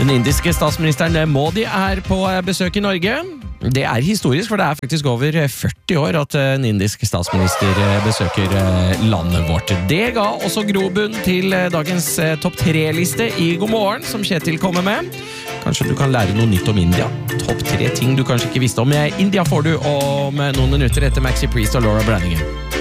Den indiske statsministeren Modi på besøk I Norge. Det historisk, for det faktisk over 40 år at en indisk statsminister besøker landet vårt. Det ga også grobunn til dagens topp 3-liste I God morgen, som Kjetil kommer med. Kanskje du kan lære noe nytt om India. Topp 3 ting du kanskje ikke visste om India får du om noen minutter etter Maxi Priest og Laura Brannigan.